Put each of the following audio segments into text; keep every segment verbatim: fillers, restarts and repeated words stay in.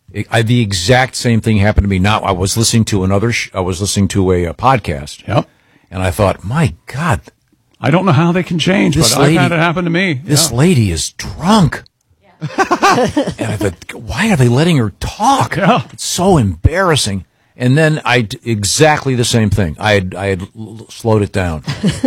It, I, the exact same thing happened to me. Now, I was listening to another, sh- I was listening to a, a podcast. Yep. And I thought, my God. I don't know how they can change, This but lady, I've had it happen to me. This yeah. lady is drunk. Yeah. And I thought, why are they letting her talk? Yeah. It's so embarrassing. And then I d- exactly the same thing. I had, I had l- slowed it down.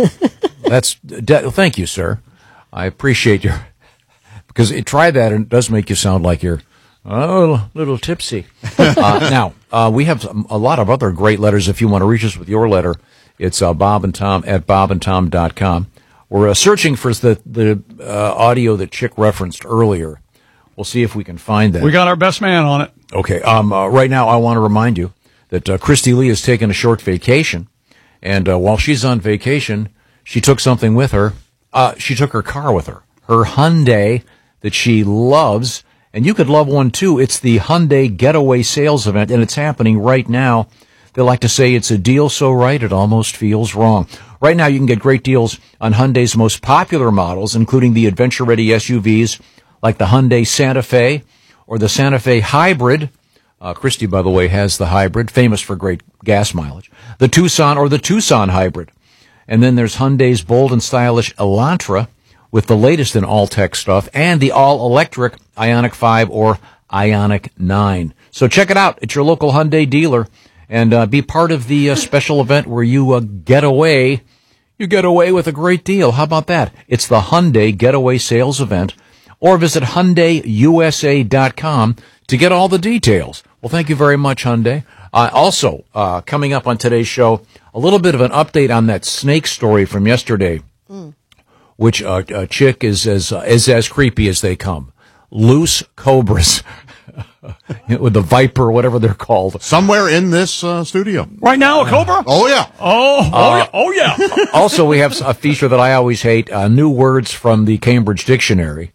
That's de- thank you, sir. I appreciate your because it, try that and it does make you sound like you're oh, a little tipsy. uh, now uh, we have some, a lot of other great letters. If you want to reach us with your letter, it's uh, Bob and Tom at bob and tom dot com. We're uh, searching for the the uh, audio that Chick referenced earlier. We'll see if we can find that. We got our best man on it. Okay. Um. Uh, right now, I want to remind you that uh, Christy Lee has taken a short vacation, and uh, while she's on vacation, she took something with her. Uh, she took her car with her, her Hyundai that she loves, and you could love one too. It's the Hyundai Getaway Sales Event, and it's happening right now. They like to say it's a deal so right it almost feels wrong. Right now, you can get great deals on Hyundai's most popular models, including the adventure-ready S U Vs like the Hyundai Santa Fe or the Santa Fe Hybrid. Uh, Christy, by the way, has the Hybrid, famous for great gas mileage. The Tucson or the Tucson Hybrid. And then there's Hyundai's bold and stylish Elantra with the latest in all-tech stuff and the all-electric Ioniq five or Ioniq nine. So check it out at your local Hyundai dealer and uh, be part of the uh, special event where you uh, get away. You get away with a great deal. How about that? It's the Hyundai Getaway Sales Event. Or visit Hyundai U S A dot com to get all the details. Well, thank you very much, Hyundai. Uh, also, uh, coming up on today's show, a little bit of an update on that snake story from yesterday, mm. which uh, uh, Chick is as uh, is as creepy as they come. Loose cobras with the viper, whatever they're called, somewhere in this uh, studio right now. A cobra? Oh yeah. Oh, oh uh, yeah. Oh yeah. Also, we have a feature that I always hate: uh, new words from the Cambridge Dictionary.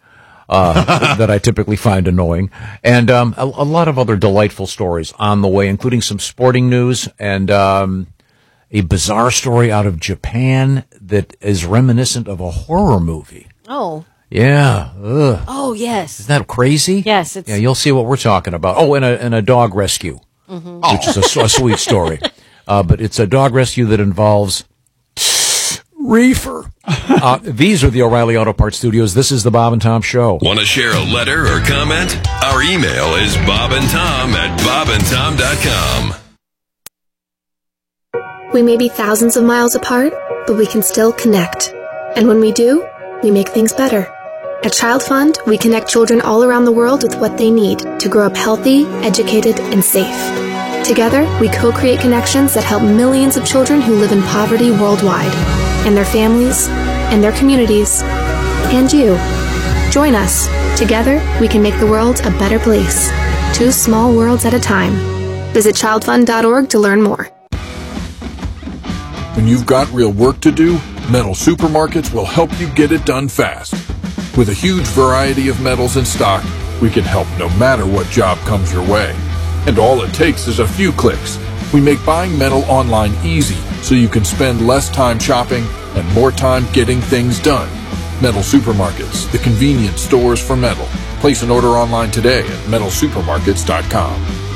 Uh, that I typically find annoying, and um, a, a lot of other delightful stories on the way, including some sporting news and um, a bizarre story out of Japan that is reminiscent of a horror movie. Oh. Yeah. Ugh. Oh, yes. Isn't that crazy? Yes. It's... Yeah, you'll see what we're talking about. Oh, and a, and a dog rescue, mm-hmm. which is a, a sweet story. Uh, but it's a dog rescue that involves reefer. Uh, these are the O'Reilly Auto Parts Studios. This is the Bob and Tom Show. Want to share a letter or comment? Our email is bobandtom at bob and tom dot com. We may be thousands of miles apart, but we can still connect. And when we do, we make things better. At Child Fund, we connect children all around the world with what they need to grow up healthy, educated, and safe. Together, we co-create connections that help millions of children who live in poverty worldwide, and their families, and their communities, and you. Join us. Together, we can make the world a better place. Two small worlds at a time. Visit child fund dot org to learn more. When you've got real work to do, Metal Supermarkets will help you get it done fast. With a huge variety of metals in stock, we can help no matter what job comes your way. And all it takes is a few clicks. We make buying metal online easy so you can spend less time shopping and more time getting things done. Metal Supermarkets, the convenient stores for metal. Place an order online today at metal supermarkets dot com.